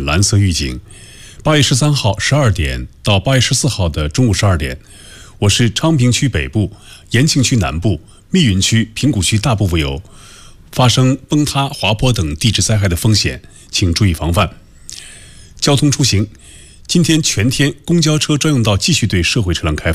蓝色预警。8月13号12点到8月14号的中午12点，我市昌平区北部、延庆区南部、密云区、平谷区大部分有发生崩塌、滑坡等地质灾害的风险，请注意防范。交通出行，今天全天公交车专用道继续对社会车辆开放。